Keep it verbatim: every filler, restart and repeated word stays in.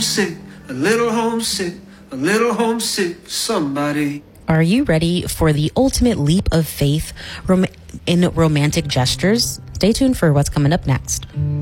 homesick, a little homesick, a little homesick for somebody. Are you ready for the ultimate leap of faith rom- in romantic gestures? Stay tuned for what's coming up next.